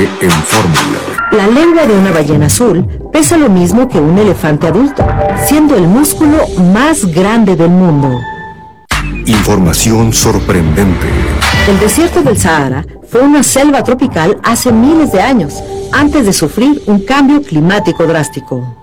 En Fórmula. La lengua de una ballena azul pesa lo mismo que un elefante adulto, siendo el músculo más grande del mundo. Información sorprendente. El desierto del Sahara fue una selva tropical hace miles de años, antes de sufrir un cambio climático drástico.